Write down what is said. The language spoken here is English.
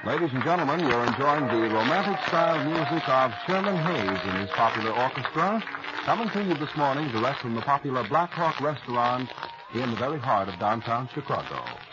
Ladies and gentlemen, you're enjoying the romantic-style music of Sherman Hayes and his popular orchestra, coming to you this morning direct from the popular Black Hawk restaurant in the very heart of downtown Chicago.